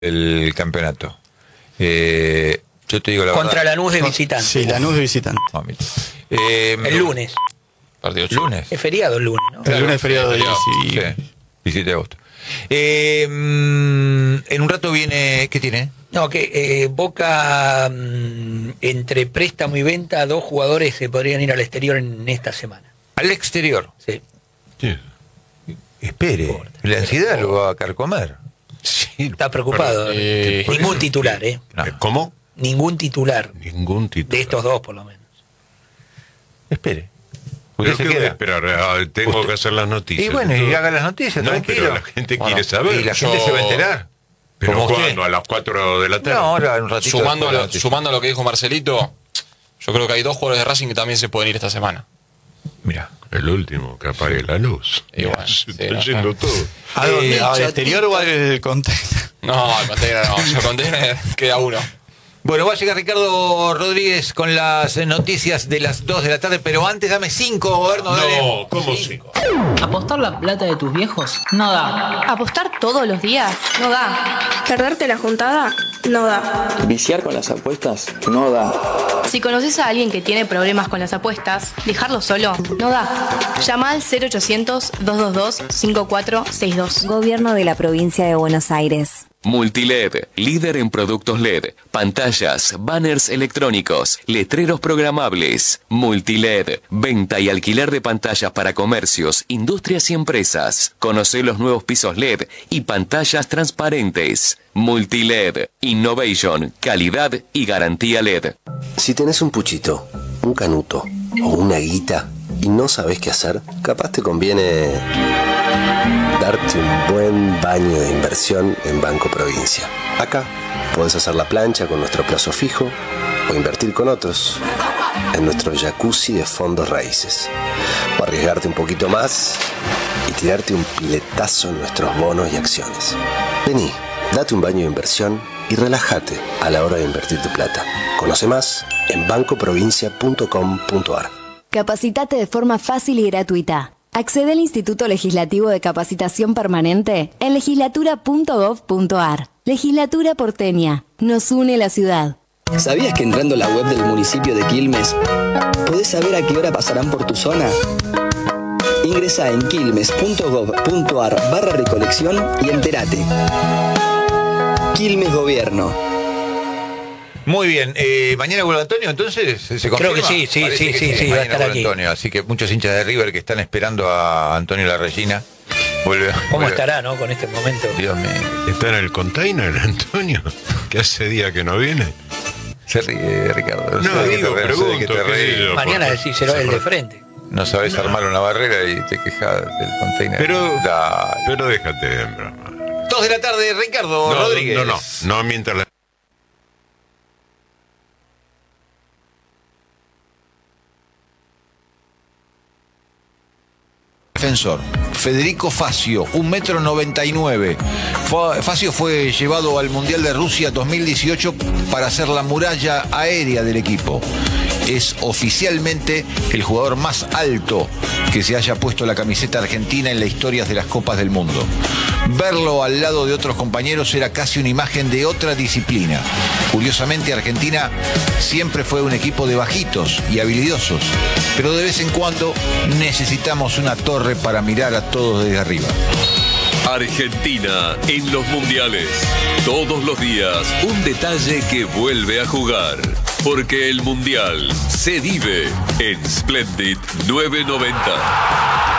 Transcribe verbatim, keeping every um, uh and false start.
el campeonato. Eh, yo te digo la Contra verdad. Lanús de visitante. Sí, Lanús de visitante. No, mira. Eh, El lunes. Partido lunes. Es feriado el lunes, ¿no? El lunes es feriado de feriado. y- Sí, diecisiete de agosto. Eh, mm, en un rato viene. ¿Qué tiene? No, que eh, Boca, mm, entre préstamo y venta, dos jugadores se podrían ir al exterior en esta semana. Al exterior. Sí. Sí. Espere. La ansiedad lo va a carcomer. Sí. Está preocupado. Pero, eh, Ningún titular, ¿eh? No. ¿Cómo? Ningún titular. Ningún título. De estos dos, por lo menos. Espere. Pero Usted ¿qué se voy a queda. esperar? Ah, tengo Usted- que hacer las noticias. Y bueno, y Todo. haga las noticias, No, tranquilo. pero la gente Bueno, quiere saber. Y la gente Yo- se va a enterar. ¿Pero Como usted. cuándo? ¿A las cuatro de la tarde? No, ahora en un ratito. Sumando, después de la lo, noticia. sumando a lo que dijo Marcelito, yo creo que hay dos jugadores de Racing que también se pueden ir esta semana. Mira. El último, que apague la luz. Y bueno, Se sí, está no, yendo no. todo. ¿A dónde? Eh, ¿Al exterior o al contenedor? No, el container no, el container queda uno. Bueno, va a llegar Ricardo Rodríguez con las noticias de las dos de la tarde, pero antes dame cinco, gobierno. dale. No, ¿cómo cinco? ¿Apostar la plata de tus viejos? No da. ¿Apostar todos los días? No da. ¿Perderte la juntada? No da. Viciar con las apuestas no da. Si conoces a alguien que tiene problemas con las apuestas, dejarlo solo no da. Llama al cero ochocientos, dos dos dos, cinco cuatro seis dos. Gobierno de la Provincia de Buenos Aires. Multiled, líder en productos L E D, pantallas, banners electrónicos, letreros programables. Multiled, venta y alquiler de pantallas para comercios, industrias y empresas. Conoce los nuevos pisos L E D y pantallas transparentes. Multiled, innovation, calidad y garantía L E D. Si tenés un puchito, un canuto o una guita y no sabés qué hacer, capaz te conviene darte un buen baño de inversión en Banco Provincia. Acá podés hacer la plancha con nuestro plazo fijo o invertir con otros en nuestro jacuzzi de fondos raíces. O arriesgarte un poquito más y tirarte un piletazo en nuestros bonos y acciones. Vení, date un baño de inversión y relájate a la hora de invertir tu plata. Conoce más en banco provincia punto com punto ar. Capacitate de forma fácil y gratuita. Accede al Instituto Legislativo de Capacitación Permanente en legislatura punto gov punto ar. Legislatura porteña. Nos une la ciudad. ¿Sabías que entrando a la web del municipio de Quilmes podés saber a qué hora pasarán por tu zona? Ingresa en quilmes punto gov punto ar barra recolección y entérate. Quilmes Gobierno. Muy bien, eh, mañana vuelve Antonio, entonces se confirma. Creo que sí, sí, Parece sí, que sí, sí, va a mañana estar vuelve aquí. Antonio, así que muchos hinchas de River que están esperando a Antonio Larreyna. Vuelve. ¿Cómo vuelve. estará, no, con este momento? Dios mío. ¿Está en el container, Antonio? Que hace día que no viene. Se ríe, Ricardo. No, sé de qué digo, te re- no sé de qué pregunto, te qué reís. sé yo. Mañana por- sí será el de por- frente. No sabés armar una barrera y te quejas del container. Pero, Dale. pero déjate de broma. Dos de la tarde, Ricardo No, Rodríguez. no, no, no mientras la... Defensor. Federico Facio, un metro noventa y nueve. Fa- Facio fue llevado al Mundial de Rusia dos mil dieciocho para ser la muralla aérea del equipo. Es oficialmente el jugador más alto que se haya puesto la camiseta argentina en la historia de las Copas del Mundo. Verlo al lado de otros compañeros era casi una imagen de otra disciplina. Curiosamente, Argentina siempre fue un equipo de bajitos y habilidosos, pero de vez en cuando necesitamos una torre para mirar a todos desde arriba. Argentina en los mundiales. Todos los días un detalle que vuelve a jugar. Porque el mundial se vive en Splendid nueve noventa.